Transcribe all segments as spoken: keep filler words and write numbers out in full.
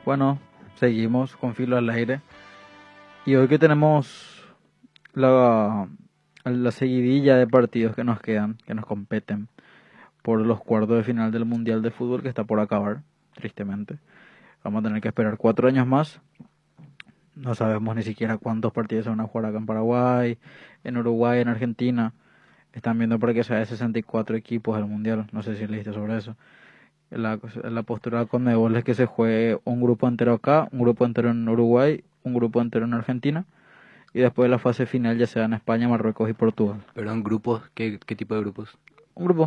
Bueno, seguimos con filo al aire. Y hoy que tenemos la, la seguidilla de partidos que nos quedan, que nos competen por los cuartos de final del Mundial de Fútbol que está por acabar, tristemente. Vamos a tener que esperar cuatro años más. No sabemos ni siquiera cuántos partidos se van a jugar acá en Paraguay, en Uruguay, en Argentina. Están viendo para que sea de sesenta y cuatro equipos el Mundial. No sé si leíste sobre eso. La, la postura de Conmebol es que se juegue un grupo entero acá, un grupo entero en Uruguay, un grupo entero en Argentina, y después la fase final ya sea en España, Marruecos y Portugal. Pero en grupos, ¿qué, qué tipo de grupos? Un grupo.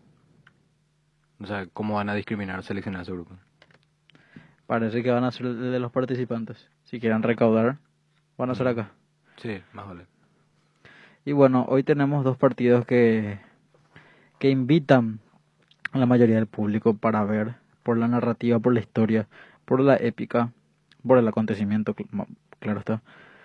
O sea, ¿cómo van a discriminar o seleccionar ese grupo? Parece que van a ser de los participantes. Si quieren recaudar, van a ser acá. Sí, más vale. Y bueno, hoy tenemos dos partidos que, que invitan a la mayoría del público para ver, por la narrativa, por la historia, por la épica, por el acontecimiento, claro está.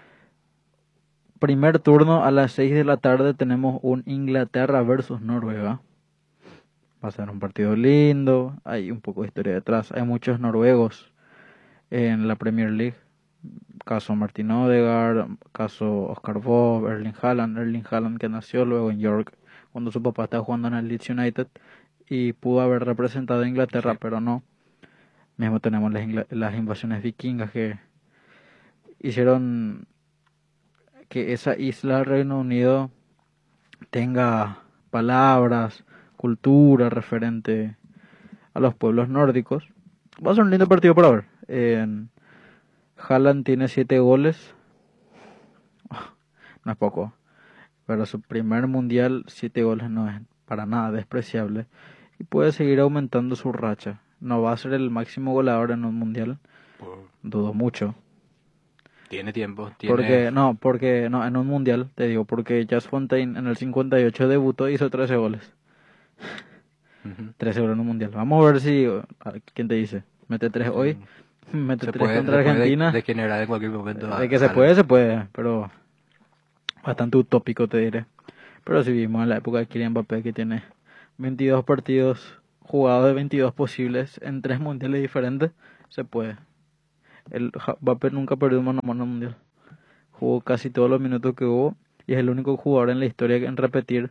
Primer turno a las seis de la tarde tenemos un Inglaterra versus Noruega. Va a ser un partido lindo, hay un poco de historia detrás. Hay muchos noruegos en la Premier League. Caso Martin Odegaard, caso Oscar Bob, Erling Haaland. Erling Haaland que nació luego en York cuando su papá estaba jugando en el Leeds United y pudo haber representado a Inglaterra, sí, pero no. Mismo tenemos las, las invasiones vikingas que hicieron que esa isla Reino Unido tenga palabras, cultura referente a los pueblos nórdicos. Va a ser un lindo partido para ver. Eh, Haaland tiene siete goles. No es poco. Pero su primer mundial, siete goles no es para nada despreciable. Y puede seguir aumentando su racha. No va a ser el máximo goleador en un mundial. Por... Dudo mucho. Tiene tiempo. Tiene... Porque, no, porque, no, en un mundial, te digo, porque Jas Fontaine en el cincuenta y ocho debutó y hizo trece goles. Uh-huh. trece goles en un mundial. Vamos a ver si, ¿quién te dice? Mete tres hoy, uh-huh. mete se tres puede, contra Argentina. De, de generar en cualquier momento. De que se puede, se puede, pero bastante utópico te diré. Pero si vimos en la época de Kylian Mbappé que tiene veintidós partidos jugados de veintidós posibles en tres mundiales diferentes, se puede. El Mbappé nunca perdió un mano a mano mundial. Jugó casi todos los minutos que hubo y es el único jugador en la historia en repetir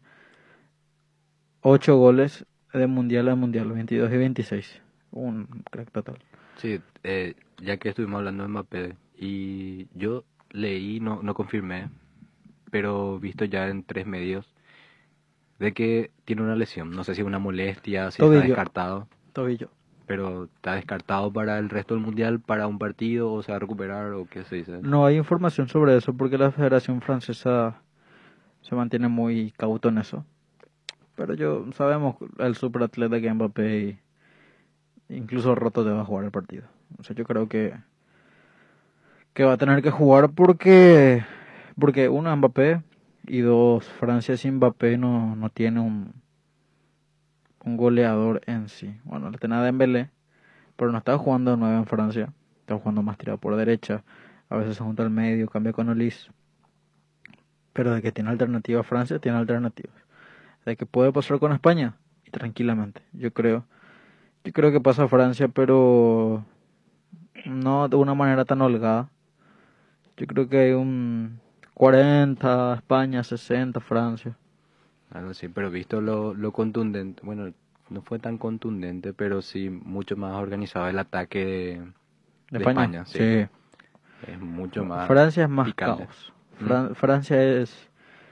ocho goles de mundial a mundial, veintidós y veintiséis. Un crack total. Sí, eh, ya que estuvimos hablando de Mbappé y yo leí, no, no confirmé, pero visto ya en tres medios de que tiene una lesión. No sé si es una molestia, si Tobillo. Está descartado. Tobillo. Pero está descartado para el resto del mundial, para un partido, o se va a recuperar, o qué se dice. No hay información sobre eso porque la Federación Francesa se mantiene muy cauto en eso. Pero yo sabemos el superatleta que es Mbappé y incluso roto te va a jugar el partido. O sea, yo creo que que va a tener que jugar porque porque uno Mbappé y dos Francia sin Mbappé no no tiene un un goleador en sí. Bueno, le tenía Dembélé, pero no estaba jugando de nueve en Francia. Estaba jugando más tirado por derecha. A veces se junta al medio, cambia con Olis. Pero de que tiene alternativa Francia, tiene alternativas. De que puede pasar con España, y tranquilamente. Yo creo. Yo creo que pasa Francia, pero no de una manera tan holgada. Yo creo que hay un cuarenta España, sesenta Francia. Algo así, pero visto lo, lo contundente, bueno, no fue tan contundente, pero sí mucho más organizado el ataque de, ¿De, de España? España. Sí. Sí. Es mucho más. Francia es más picante. caos. Fran- ¿Mm? Francia es.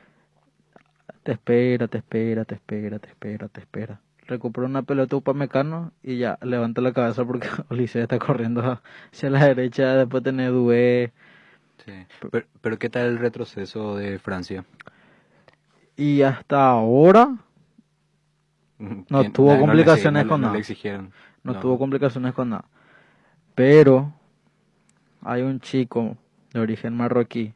Te espera, te espera, te espera, te espera, te espera. Recupera una pelota Upamecano y ya levanta la cabeza porque Olise está corriendo hacia la derecha. Después tiene Doué. Sí. Pero, pero ¿qué tal el retroceso de Francia? Y hasta ahora no Que tuvo na- complicaciones no le, con no nada. le exigieron. No, No. tuvo complicaciones con nada. Pero hay un chico de origen marroquí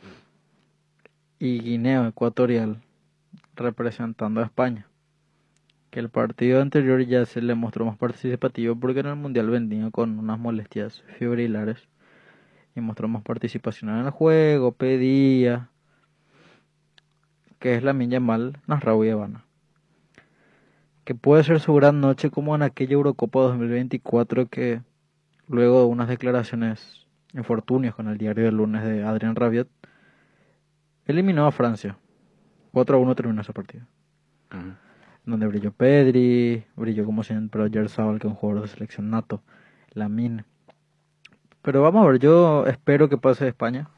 y guineo ecuatorial representando a España. Que el partido anterior ya se le mostró más participativo porque en el mundial venía con unas molestias fibrilares y mostró más participación en el juego, pedía, que es Lamine Yamal, Nasraoui Habana, que puede ser su gran noche como en aquella Eurocopa dos mil veinticuatro que luego de unas declaraciones infortunios con el diario del lunes de Adrien Rabiot, eliminó a Francia. cuatro a uno terminó ese partido. Ujú. Donde brilló Pedri, brilló como siempre Oyarzabal, que es un jugador de selección nato, Lamine. Pero vamos a ver, yo espero que pase España.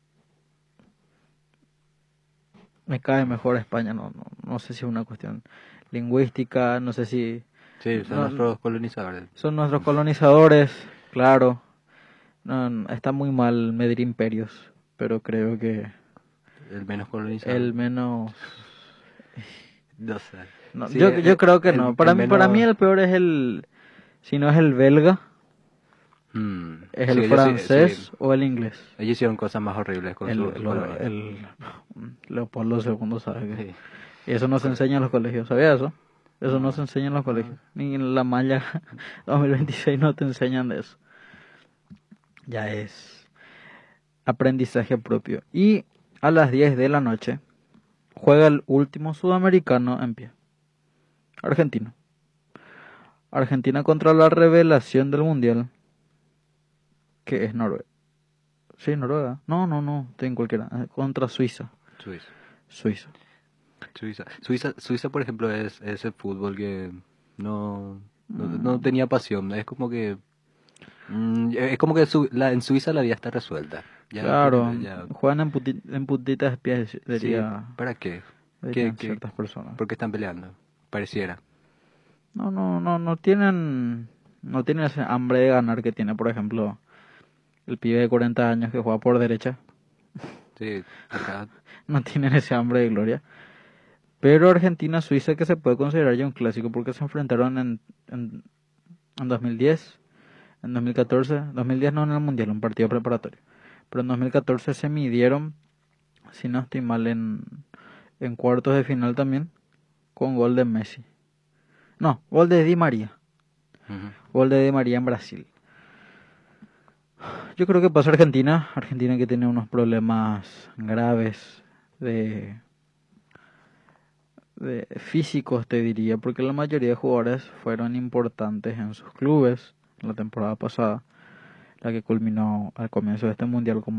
Me cae mejor España, no, no, no sé si es una cuestión lingüística, no sé si Sí, son no, nuestros colonizadores. son nuestros colonizadores, claro. No, no, está muy mal medir imperios, pero creo que El menos colonizador. el menos... No sé. No, Sí, yo, el, yo creo que el- no. Para el mí, para mí menos... el peor es el... Si no es el belga, Mm, es sí, el ellos sí- francés sí, o el inglés. ellos hicieron cosas más horribles con El, su el, colonia. el Leopoldo segundo, ¿sabe qué? Sí. Y eso no se Cor- enseña en los colegios, ¿sabías eso? Eso no No, se enseña en los no. colegios. Ni en la malla dos mil veintiséis no te enseñan de eso. Ya es aprendizaje propio. Y a las diez de la noche juega el último sudamericano en pie. Argentino. Argentina contra la revelación del mundial, que es Noruega. Sí, Noruega. No, no, no, estoy en cualquiera. Eh, Contra Suiza. Suiza. Suiza. Suiza. Suiza, Suiza, por ejemplo, es ese fútbol que no, no, Mm, no tenía pasión. Es como que... mm, es como que su- la, en Suiza la vida está resuelta. Ya claro, tienen- ya, juegan en, puti- en puntitas de pies, sí, diría, ¿para qué? dirían ¿Qué, qué, ciertas personas. ¿Por qué están peleando? Pareciera. No, no, no, no tienen, no tienen ese hambre de ganar que tiene, por ejemplo, el pibe de cuarenta años que juega por derecha. Sí, acá... No tienen ese hambre de gloria. Pero Argentina-Suiza, que se puede considerar ya un clásico porque se enfrentaron en, en, en dos mil diez, en dos mil catorce, dos mil diez no en el Mundial, un partido preparatorio. Pero en dos mil catorce se midieron, si no estoy mal, en, en cuartos de final también, con gol de Messi. No, gol de Di María. ujú. Gol de Di María en Brasil. Yo creo que pasa Argentina. Argentina que tiene unos problemas graves de, de físicos, te diría, porque la mayoría de jugadores fueron importantes en sus clubes en la temporada pasada, la que culminó al comienzo de este mundial como